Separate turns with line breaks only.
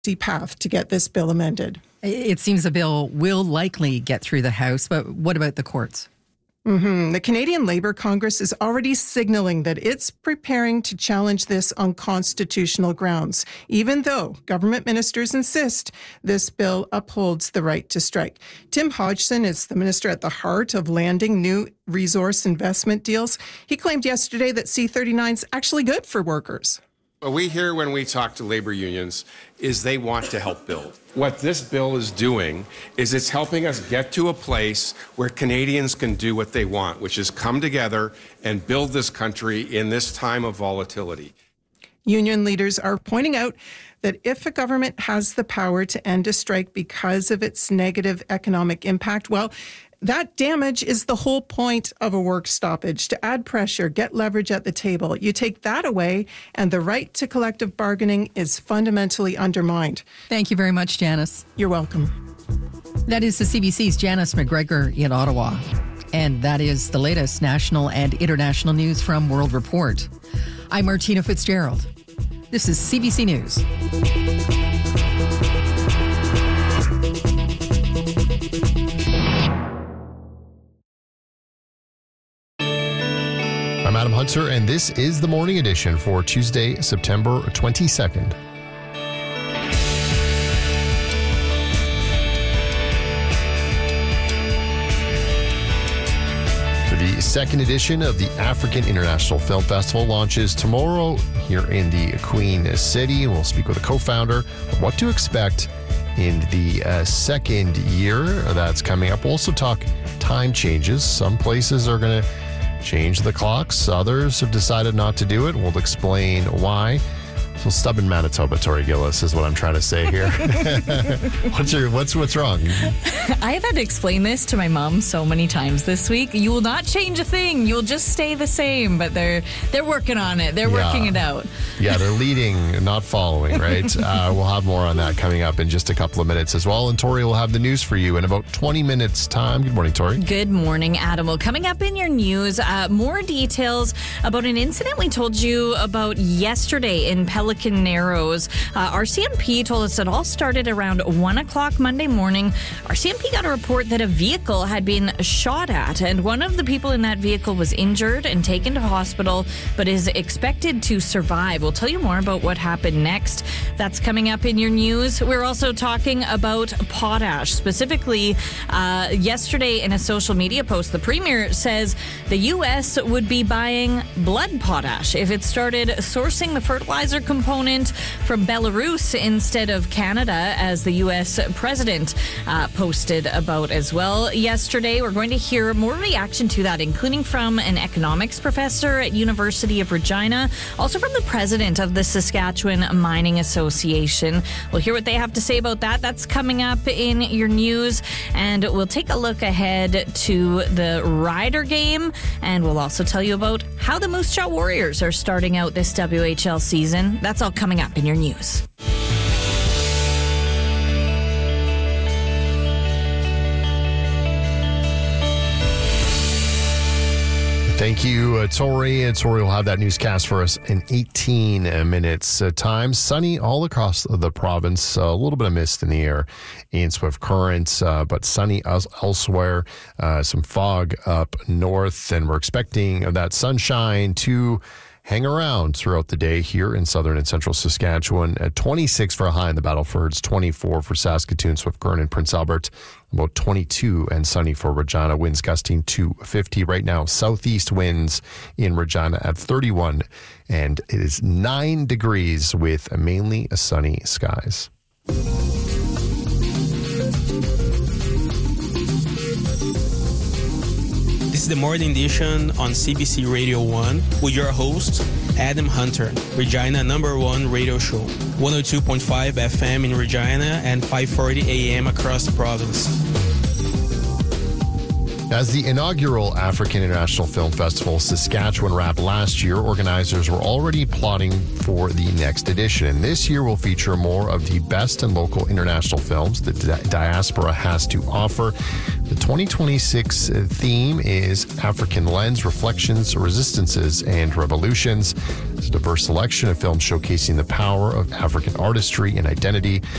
path to get this bill amended.
It seems the bill will likely get through the House, but what about the courts?
The Canadian Labour Congress is already signaling that it's preparing to challenge this on constitutional grounds, even though government ministers insist this bill upholds the right to strike. Tim Hodgson is the minister at the heart of landing new resource investment deals. He claimed yesterday that C-39 is actually good for workers.
What we hear when we talk to labor unions is they want to help build. What this bill is doing is it's helping us get to a place where Canadians can do what they want, which is come together and build this country in this time of volatility.
Union leaders are pointing out that if a government has the power to end a strike because of its negative economic impact, well, that damage is the whole point of a work stoppage, to add pressure, get leverage at the table. You take that away, and the right to collective bargaining is fundamentally undermined.
Thank you very much, Janice.
You're welcome.
That is the CBC's Janice McGregor in Ottawa. And that is the latest national and international news from World Report. I'm Martina Fitzgerald. This is CBC News.
I'm Adam Hunter, and this is the Morning Edition for Tuesday, September 22nd. The second edition of the African International Film Festival launches tomorrow here in the Queen City. We'll speak with a co-founder of what to expect in the second year that's coming up. We'll also talk time changes. Some places are going to change the clocks. Others have decided not to do it. We'll explain why. So stubborn Manitoba, Tori Gillis, is what I'm trying to say here. What's wrong?
I have had to explain this to my mom so many times this week. You will not change a thing. You'll just stay the same. But they're working on it. They're working it out.
Yeah, they're leading, not following, right? We'll have more on that coming up in just a couple of minutes as well. And Tori will have the news for you in about 20 minutes' time. Good morning, Tori.
Good morning, Adam. Well, coming up in your news, more details about an incident we told you about yesterday in Pelican Narrows. RCMP told us it all started around 1 o'clock Monday morning. RCMP got a report that a vehicle had been shot at, and one of the people in that vehicle was injured and taken to hospital, but is expected to survive. We'll tell you more about what happened next. That's coming up in your news. We're also talking about potash. Specifically, yesterday in a social media post, the Premier says the U.S. would be buying blood potash if it started sourcing the fertilizer component from Belarus instead of Canada, as the U.S. President posted about as well yesterday. We're going to hear more reaction to that, including from an economics professor at University of Regina, also from the president of the Saskatchewan Mining Association. We'll hear what they have to say about that. That's coming up in your news, and we'll take a look ahead to the Rider game, and we'll also tell you about how the Moose Jaw Warriors are starting out this WHL season. That's all coming up in your news.
Thank you, Tori. Tori will have that newscast for us in 18 minutes time. Sunny all across the province. A little bit of mist in the air in Swift Current, but sunny elsewhere. Some fog up north, and we're expecting that sunshine to hang around throughout the day here in southern and central Saskatchewan. At 26 for a high in the Battlefords, 24 for Saskatoon, Swift Current, and Prince Albert. About 22 and sunny for Regina. Winds gusting to 50 right now. Southeast winds in Regina at 31, and it is 9 degrees with mainly sunny skies.
This is the Morning Edition on CBC Radio 1 with your host, Adam Hunter, Regina #1 radio show. 102.5 FM in Regina and 5:40 AM across the province.
As the inaugural African International Film Festival Saskatchewan wrapped last year, organizers were already plotting for the next edition. And this year will feature more of the best and local international films that diaspora has to offer. The 2026 theme is African Lens, Reflections, Resistances, and Revolutions. It's a diverse selection of films showcasing the power of African artistry and identity.